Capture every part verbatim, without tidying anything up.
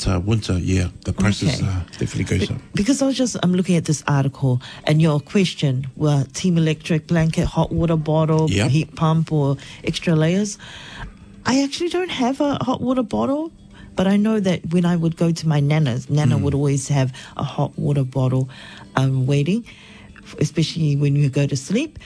But uh, winter, yeah, the prices Okay. uh, definitely goes Be- up. Because I was just, I'm looking at this article and your question were Team Electric blanket, hot water bottle, Yep. heat pump or extra layers. I actually don't have a hot water bottle, but I know that when I would go to my Nana's, Nana would always have a hot water bottle um, waiting, f- especially when you go to sleep.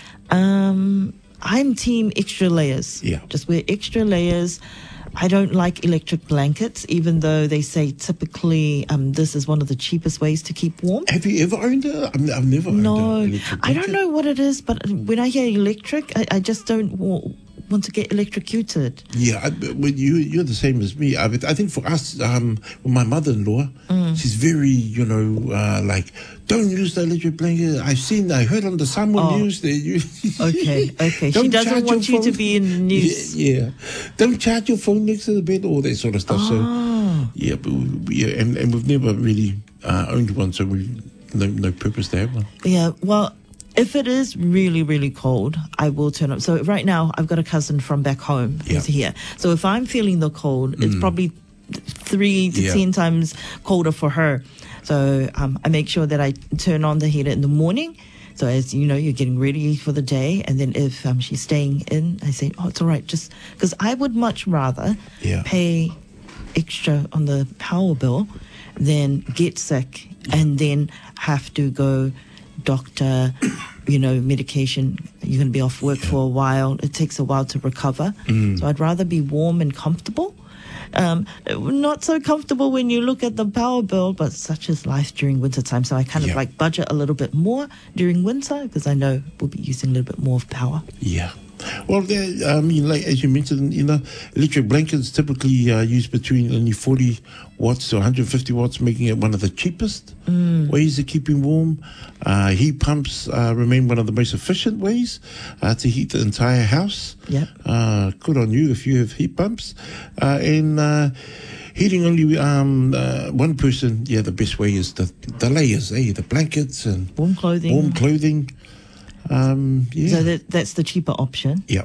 Um, I'm team extra layers. Yeah. Just wear extra layers. I don't like electric blankets, even though they say typically um, this is one of the cheapest ways to keep warm. Have you ever owned a? I've, I've never No, owned an electric I don't blanket. know what it is, but when I hear electric, I, I just don't wa- want to get electrocuted. Yeah, I, when you you're the same as me. I, I think for us, um, with my mother-in-law, Mm. she's very, you know, uh, like don't use the electric blanket. I've seen, I heard on the Samoa Oh. news that you. Okay, okay. She Don't doesn't charge want your you to phone. be in the news. Yeah, yeah. Don't charge your phone next to the bed, all that sort of stuff. Oh. So yeah, but we, yeah, and, and we've never really uh, owned one, so we no no purpose to have one. Yeah, well, if it is really, really cold, I will turn up. So right now, I've got a cousin from back home who's Yeah. here. So if I'm feeling the cold, it's probably three to Yeah. ten times colder for her. So um, I make sure that I turn on the heater in the morning. So as you know, you're getting ready for the day. And then if um, she's staying in, I say, oh, it's all right. Just because I would much rather Yeah. pay extra on the power bill than get sick and then have to go doctor, you know, medication. You're going to be off work for a while. It takes a while to recover. So I'd rather be warm and comfortable. Um, not so comfortable when you look at the power bill, but such is life during winter time. So I kind of Yeah. like budget a little bit more during winter because I know we'll be using a little bit more of power. Yeah. Well, there, I mean, like as you mentioned, you know, electric blankets typically uh, use between only forty watts to one hundred fifty watts, making it one of the cheapest ways of keeping warm. Uh, heat pumps uh, remain one of the most efficient ways uh, to heat the entire house. Yep. Uh, good on you if you have heat pumps. Uh, and uh, heating only um, uh, one person, yeah, the best way is the, the layers, eh? The blankets and Warm clothing. warm clothing. Um, yeah. So that, that's the cheaper option. yeah.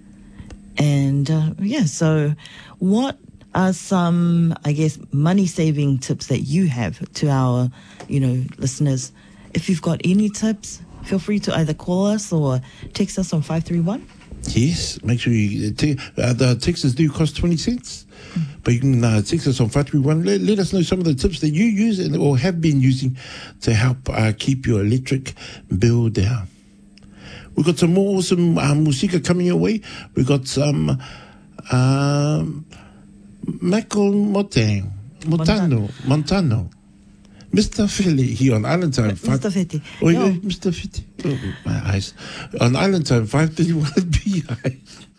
And uh, yeah, so what are some, I guess, money saving tips that you have to our, you know, listeners? If you've got any tips, feel free to either call us or text us on five three one. Yes, make sure you te- uh, the texts do cost twenty cents, but you can uh, text us on five three one. Let, let us know some of the tips that you use and, or have been using to help uh, keep your electric bill down. We've got some more awesome um, musika coming your way. We've got some um, Michael Motang, Montano, Montano, Mister Philly here on Island Time. Mister Fetty. Oh, No. yeah, Mister Fitty. Oh, my eyes. On Island Time, five thirty-one P I.